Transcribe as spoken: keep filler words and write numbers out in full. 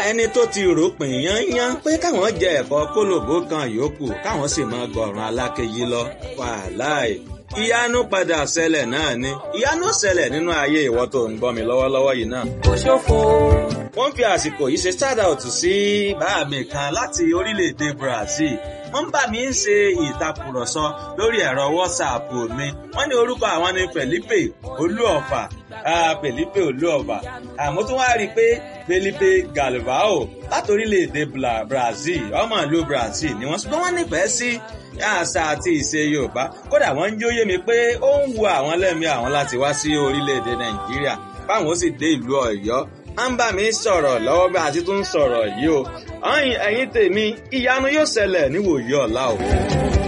ẹni tó ti rò pín yányán pé káwọn jẹ ẹ̀fọ́ kólòbó kan yòókù káwọn sì máa gọ̀ràn alákejì lọ wàláì ìyanu padà ṣẹlẹ̀ náà ni ìyanu ṣẹlẹ̀ nínú ayé ìwọ tó ń gbọ́ mi lọ́wọ́lọ́wọ́ yìí náà. kò ṣòfò. wọ́n fi àsìkò yìí ṣe shout out sí bàá mi kan láti orílẹ̀-èdè Brazil wọ́n bá mi ń ṣe ìtàkùrọ̀sọ lórí ẹ̀rọ WhatsApp mi wọ́n ní orúkọ àwọn ni Felipe Olúọ̀fà Felipe Olúọ̀fà àmọ́ tó wá rí i pé Felipe Galvao láti orílẹ̀-èdè Brazil ọmọ ìlú Brazil ni wọ́n ṣùgbọ́n wọ́n nífẹ̀ẹ́ sí àṣà àti ìṣe Yorùbá kódà wọ́n ń jóyè mi pé ó ń wu àwọn lẹ́mìí àwọn láti wá sí orílẹ̀-èdè Nàìjíríà báwọn ó sì dé ìlú Ọ̀yọ́ à ń bá mi sọ̀rọ̀ lọ́wọ́ bí a ti tún sọ̀rọ̀ yìí o ẹ̀yin tèmi ìyanu yóò ṣẹlẹ̀ níwòyí ọ̀la o.